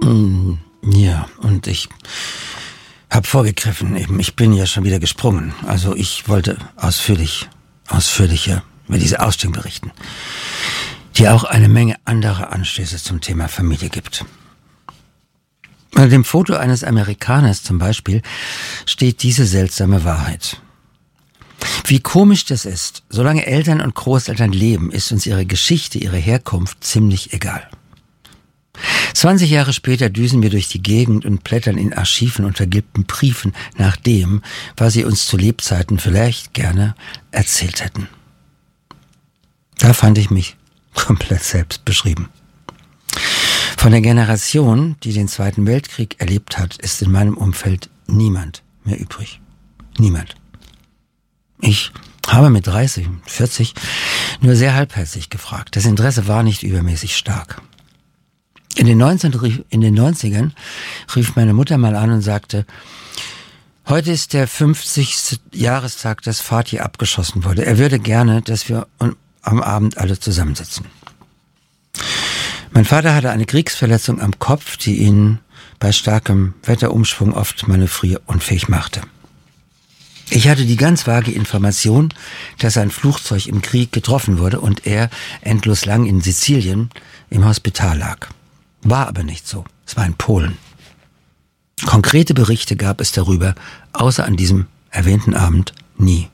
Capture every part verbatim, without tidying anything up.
Mm, ja, und ich habe vorgegriffen eben. Ich bin ja schon wieder gesprungen. Also ich wollte ausführlich, ausführlicher über diese Ausstellung berichten, die auch eine Menge anderer Anstöße zum Thema Familie gibt. Bei dem Foto eines Amerikaners zum Beispiel steht diese seltsame Wahrheit. Wie komisch das ist, solange Eltern und Großeltern leben, ist uns ihre Geschichte, ihre Herkunft ziemlich egal. zwanzig Jahre später düsen wir durch die Gegend und blättern in Archiven und vergilbten Briefen nach dem, was sie uns zu Lebzeiten vielleicht gerne erzählt hätten. Da fand ich mich komplett selbst beschrieben. Von der Generation, die den Zweiten Weltkrieg erlebt hat, ist in meinem Umfeld niemand mehr übrig. Niemand. Ich habe mit dreißig, vierzig nur sehr halbherzig gefragt. Das Interesse war nicht übermäßig stark. In den neunzigern rief meine Mutter mal an und sagte, heute ist der fünfzigste Jahrestag, dass Vati abgeschossen wurde. Er würde gerne, dass wir am Abend alle zusammensitzen. Mein Vater hatte eine Kriegsverletzung am Kopf, die ihn bei starkem Wetterumschwung oft manövrierunfähig machte. Ich hatte die ganz vage Information, dass ein Flugzeug im Krieg getroffen wurde und er endlos lang in Sizilien im Hospital lag. War aber nicht so. Es war in Polen. Konkrete Berichte gab es darüber, außer an diesem erwähnten Abend, nie.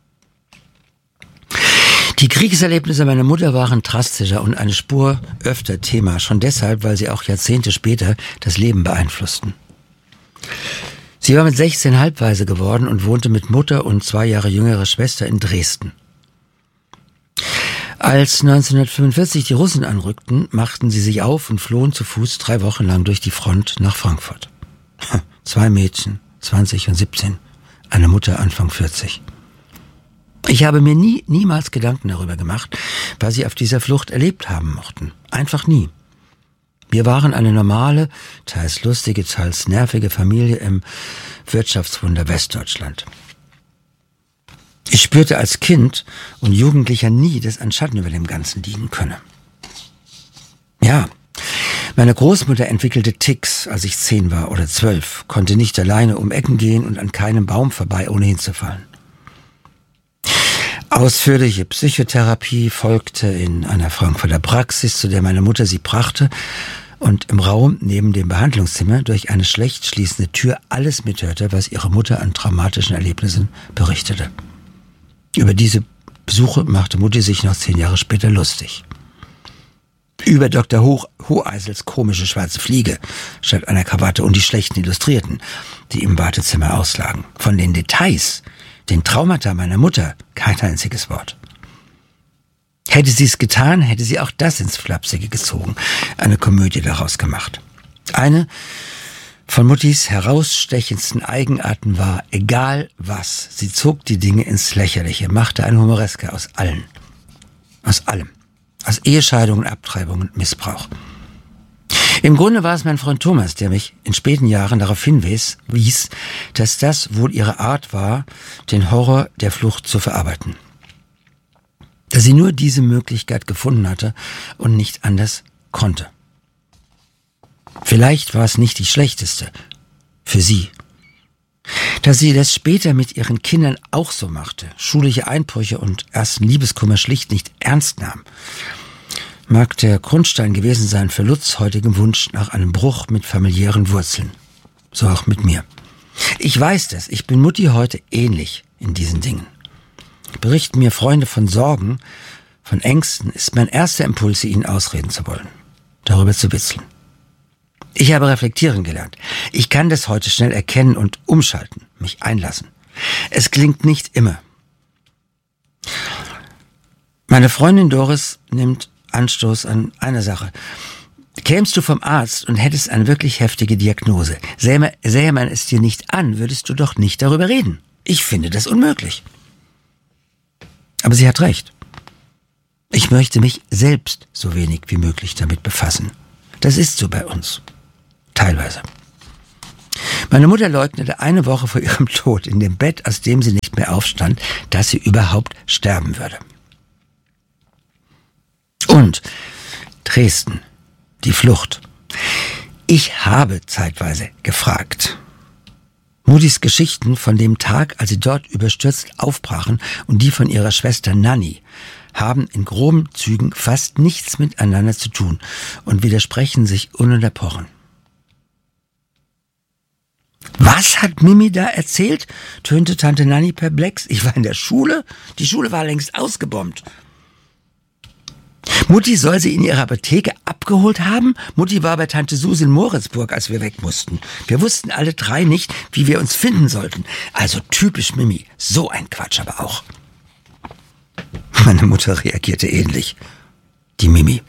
Die Kriegserlebnisse meiner Mutter waren drastischer und eine Spur öfter Thema, schon deshalb, weil sie auch Jahrzehnte später das Leben beeinflussten. Sie war mit sechzehn halbwaise geworden und wohnte mit Mutter und zwei Jahre jüngere Schwester in Dresden. Als neunzehnhundertfünfundvierzig die Russen anrückten, machten sie sich auf und flohen zu Fuß drei Wochen lang durch die Front nach Frankfurt. Zwei Mädchen, zwanzig und siebzehn, eine Mutter Anfang vierzig. Ich habe mir nie, niemals Gedanken darüber gemacht, was sie auf dieser Flucht erlebt haben mochten. Einfach nie. Wir waren eine normale, teils lustige, teils nervige Familie im Wirtschaftswunder Westdeutschland. Ich spürte als Kind und Jugendlicher nie, dass ein Schatten über dem Ganzen liegen könne. Ja, meine Großmutter entwickelte Ticks, als ich zehn war oder zwölf, konnte nicht alleine um Ecken gehen und an keinem Baum vorbei, ohne hinzufallen. Ausführliche Psychotherapie folgte in einer Frankfurter Praxis, zu der meine Mutter sie brachte und im Raum neben dem Behandlungszimmer durch eine schlecht schließende Tür alles mithörte, was ihre Mutter an traumatischen Erlebnissen berichtete. Über diese Besuche machte Mutti sich noch zehn Jahre später lustig. Über Doktor Hoch, Hoheisels komische schwarze Fliege statt einer Krawatte und die schlechten Illustrierten, die im Wartezimmer auslagen. Von den Details, den Traumata meiner Mutter, kein einziges Wort. Hätte sie es getan, hätte sie auch das ins Flapsige gezogen, eine Komödie daraus gemacht. Eine von Muttis herausstechendsten Eigenarten war, egal was, sie zog die Dinge ins Lächerliche, machte eine Humoreske aus allen. Aus allem. Aus Ehescheidungen, Abtreibungen und Missbrauch. Im Grunde war es mein Freund Thomas, der mich in späten Jahren darauf hinwies, wies, dass das wohl ihre Art war, den Horror der Flucht zu verarbeiten. Dass sie nur diese Möglichkeit gefunden hatte und nicht anders konnte. Vielleicht war es nicht die schlechteste für sie. Dass sie das später mit ihren Kindern auch so machte, schulische Einbrüche und ersten Liebeskummer schlicht nicht ernst nahm, mag der Grundstein gewesen sein für Lutz' heutigem Wunsch nach einem Bruch mit familiären Wurzeln. So auch mit mir. Ich weiß das, ich bin Mutti heute ähnlich in diesen Dingen. Berichten mir Freunde von Sorgen, von Ängsten, ist mein erster Impuls, ihnen ausreden zu wollen, darüber zu witzeln. Ich habe reflektieren gelernt. Ich kann das heute schnell erkennen und umschalten, mich einlassen. Es klingt nicht immer. Meine Freundin Doris nimmt Anstoß an einer Sache. Kämst du vom Arzt und hättest eine wirklich heftige Diagnose, sähe, sähe man es dir nicht an, würdest du doch nicht darüber reden. Ich finde das unmöglich. Aber sie hat recht. Ich möchte mich selbst so wenig wie möglich damit befassen. Das ist so bei uns. Teilweise. Meine Mutter leugnete eine Woche vor ihrem Tod in dem Bett, aus dem sie nicht mehr aufstand, dass sie überhaupt sterben würde. Und Dresden, die Flucht. Ich habe zeitweise gefragt. Muttis Geschichten von dem Tag, als sie dort überstürzt aufbrachen, und die von ihrer Schwester Nanny haben in groben Zügen fast nichts miteinander zu tun und widersprechen sich ununterbrochen. Was hat Mimi da erzählt? Tönte Tante Nanny perplex. Ich war in der Schule. Die Schule war längst ausgebombt. Mutti soll sie in ihrer Apotheke abgeholt haben. Mutti war bei Tante Susi in Moritzburg, als wir weg mussten. Wir wussten alle drei nicht, wie wir uns finden sollten. Also typisch Mimi. So ein Quatsch aber auch. Meine Mutter reagierte ähnlich. Die Mimi.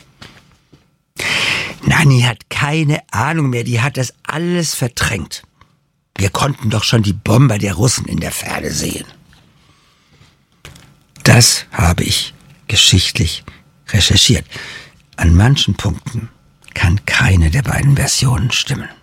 Nanny hat keine Ahnung mehr. Die hat das alles verdrängt. Wir konnten doch schon die Bomber der Russen in der Ferne sehen. Das habe ich geschichtlich recherchiert. An manchen Punkten kann keine der beiden Versionen stimmen.